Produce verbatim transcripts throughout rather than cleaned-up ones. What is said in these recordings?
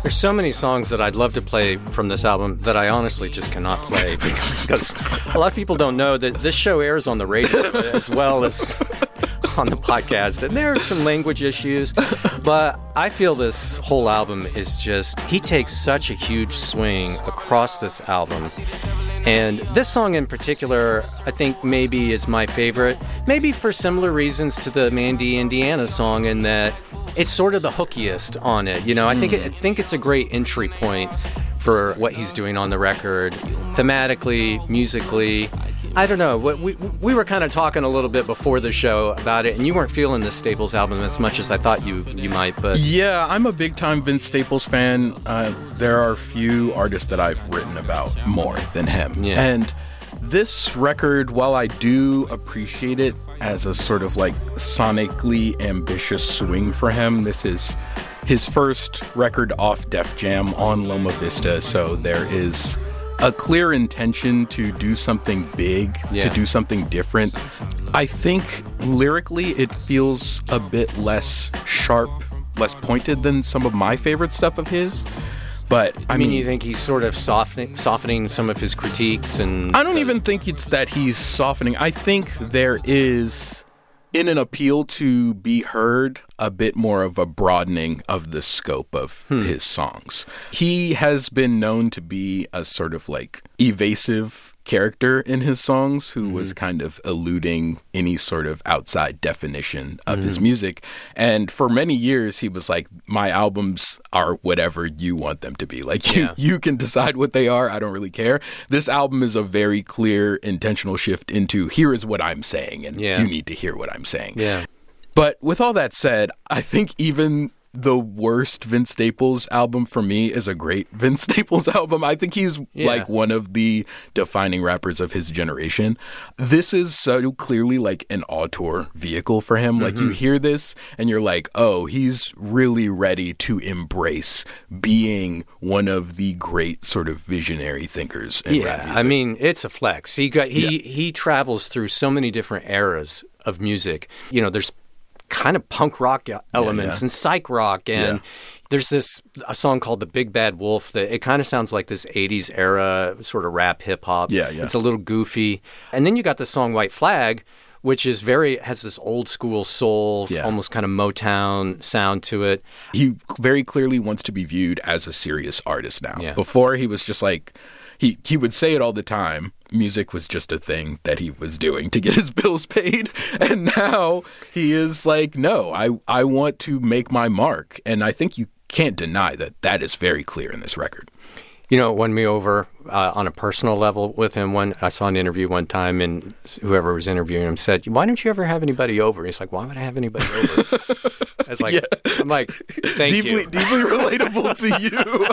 There's so many songs that I'd love to play from this album that I honestly just cannot play because a lot of people don't know that this show airs on the radio as well as on the podcast, and there are some language issues, but I feel this whole album is just, he takes such a huge swing across this album. And this song in particular, I think maybe is my favorite, maybe for similar reasons to the Mandy, Indiana song, in that it's sort of the hookiest on it. You know, I think it, I think it's a great entry point for what he's doing on the record, thematically, musically. I don't know. We we were kind of talking a little bit before the show about it, and you weren't feeling the Staples album as much as I thought you you might. But yeah, I'm a big time Vince Staples fan. Uh, there are few artists that I've written about more than him, yeah. And this record, while I do appreciate it as a sort of like sonically ambitious swing for him, this is his first record off Def Jam on Loma Vista, so there is a clear intention to do something big, yeah. to do something different. I think lyrically it feels a bit less sharp, less pointed than some of my favorite stuff of his. But I, I mean, mean, you think he's sort of softening, softening some of his critiques? And I don't the, even think it's that he's softening. I think there is, in an appeal to be heard, a bit more of a broadening of the scope of hmm. his songs. He has been known to be a sort of like evasive character in his songs who mm-hmm. was kind of eluding any sort of outside definition of mm-hmm. his music. And for many years, he was like, my albums are whatever you want them to be. Like, you, yeah. you can decide what they are. I don't really care. This album is a very clear, intentional shift into here is what I'm saying, and yeah. you need to hear what I'm saying. Yeah. But with all that said, I think even the worst Vince Staples album for me is a great Vince Staples album. I think he's yeah. like one of the defining rappers of his generation. This is so clearly like an auteur vehicle for him. Mm-hmm. Like you hear this and you're like, oh, he's really ready to embrace being one of the great sort of visionary thinkers in yeah, rap music. I mean, it's a flex. He got he yeah. he travels through so many different eras of music. You know, there's kind of punk rock elements yeah, yeah. and psych rock, and yeah. there's this a song called The Big Bad Wolf that it kind of sounds like this eighties era sort of rap hip hop. Yeah, yeah. It's a little goofy. And then you got the song White Flag, which is very has this old school soul, yeah. almost kind of Motown sound to it. He very clearly wants to be viewed as a serious artist now. Yeah. Before he was just like he he would say it all the time. Music was just a thing that he was doing to get his bills paid. And now he is like, no, I, I want to make my mark. And I think you can't deny that that is very clear in this record. You know, it won me over uh, on a personal level with him. One, I saw an interview one time, and whoever was interviewing him said, why don't you ever have anybody over? He's like, why would I have anybody over? I was like, yeah. I'm like, thank deeply, you. Deeply relatable to you.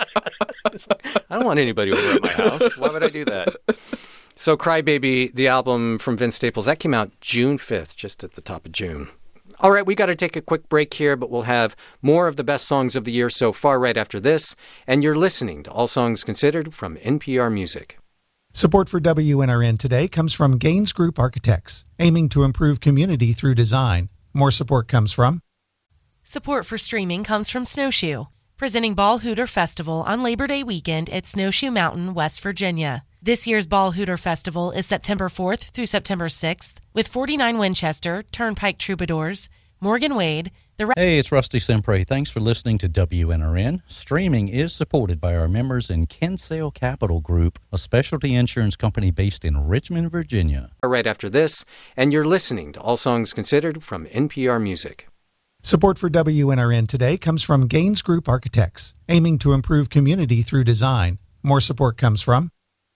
I don't want anybody over at my house. Why would I do that? So Crybaby, the album from Vince Staples, that came out June fifth, just at the top of June. All right, we got to take a quick break here, but we'll have more of the best songs of the year so far right after this. And you're listening to All Songs Considered from N P R Music. Support for W N R N today comes from Gaines Group Architects, aiming to improve community through design. More support comes from... Support for streaming comes from Snowshoe, presenting Ball Hooter Festival on Labor Day weekend at Snowshoe Mountain, West Virginia. This year's Ball Hooter Festival is September fourth through September sixth with forty-nine Winchester, Turnpike Troubadours, Morgan Wade, the... Ra- Hey, it's Rusty Sempre. Thanks for listening to W N R N. Streaming is supported by our members in Kinsale Capital Group, a specialty insurance company based in Richmond, Virginia. Right after this, and you're listening to All Songs Considered from N P R Music. Support for W N R N today comes from Gaines Group Architects, aiming to improve community through design. More support comes from...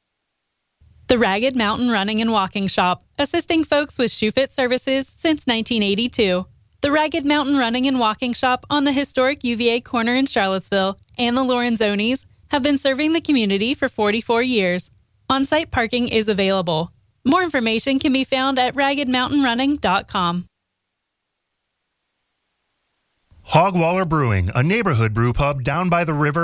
The Ragged Mountain Running and Walking Shop, assisting folks with shoe fit services since nineteen eighty-two. The Ragged Mountain Running and Walking Shop on the historic U V A corner in Charlottesville and the Lorenzonis have been serving the community for forty-four years. On-site parking is available. More information can be found at ragged mountain running dot com. Hogwaller Brewing, a neighborhood brew pub down by the river